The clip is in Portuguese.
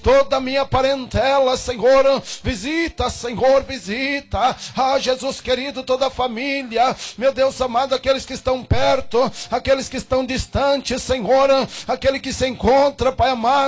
toda a minha parentela, Senhor, visita, Senhor, visita, Jesus querido, toda a família, meu Deus amado, aqueles que estão perto, aqueles que estão distantes, Senhor, aquele que se encontra, Pai amado,